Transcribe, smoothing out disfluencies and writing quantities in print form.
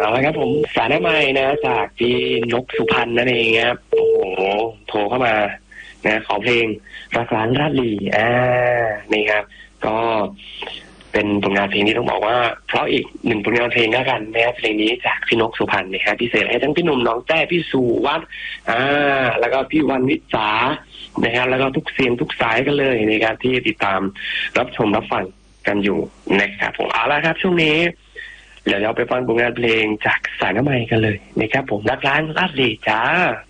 ละครับผมสารไม้นะจากพี่นกสุพรรณนั่นเองครับโอ้โหโทรเข้ามานะขอเพลงรักร้างราดลีนี่ครับก็เป็นผลงานเพลงที่ต้องบอกว่าเพราะอีกหนึ่งผลงานเพลงแล้วกันนะครับเพลงนี้จากพี่นกสุพรรณนะครับพิเศษให้ทั้งพี่หนุ่มน้องแต้พี่สุวัฒน์แล้วก็พี่วันวิสานะครับแล้วก็ทุกเสียงทุกสายกันเลยนะครับที่ติดตามรับชมรับฟังกันอยู่นะครับผมเอาละครับช่วงนี้เดี๋ยวเราไปฟังผลงานเพลงจากสายน้ำไม้กันเลยนะครับผมรักร้างราดลีจ้า